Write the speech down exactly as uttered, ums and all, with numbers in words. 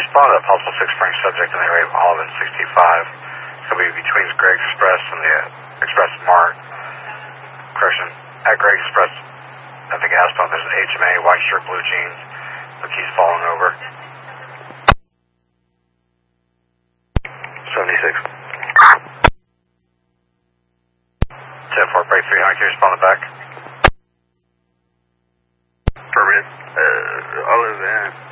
Respond to a possible six Frank subject in the area of Olive and sixty-five. It's going to be between Greg Express and the uh, Express Mart. Correction, at Greg Express at the gas pump, there's an H M A, white shirt, blue jeans. Look, he's falling over. seventy-six. ten four, break three hundred, can you respond back? Permit. Uh, Olive and